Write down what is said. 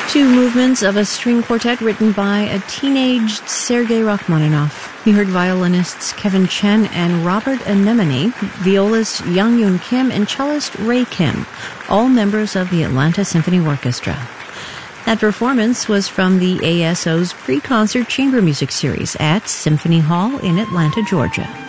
Two movements of a string quartet written by a teenaged Sergei Rachmaninoff. You heard violinists Kevin Chen and Robert Anemone, violist Young Yoon Kim, and cellist Ray Kim, all members of the Atlanta Symphony Orchestra. That performance was from the ASO's pre-concert chamber music series at Symphony Hall in Atlanta, Georgia.